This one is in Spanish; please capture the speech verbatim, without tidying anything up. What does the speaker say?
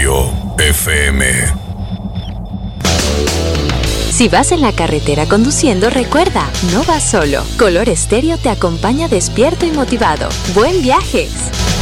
Estéreo F M. Si vas en la carretera conduciendo, recuerda, no vas solo. Color Estéreo te acompaña despierto y motivado. ¡Buen viaje!